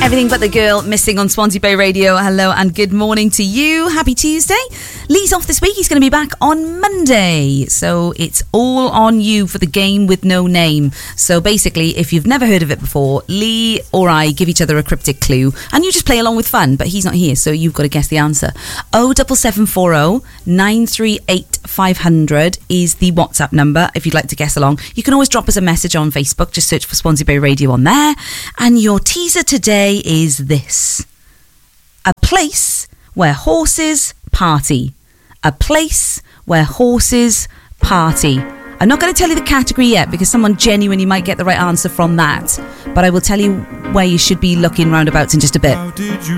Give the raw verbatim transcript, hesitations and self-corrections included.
Everything But the Girl, missing on Swansea Bay Radio. Hello and good morning to you. Happy Tuesday. Lee's off this week. He's going to be back on Monday. So it's all on you for the game with no name. So basically, if you've never heard of it before, Lee or I give each other a cryptic clue and you just play along with fun, but he's not here, so you've got to guess the answer. oh seven seven four oh nine three eight five hundred is the WhatsApp number if you'd like to guess along. You can always drop us a message on Facebook. Just search for Swansea Bay Radio on there. And your teaser today is this: a place where horses party. A place where horses party. I'm not going to tell you the category yet because someone genuinely might get the right answer from that, but I will tell you where you should be looking roundabouts in just a bit.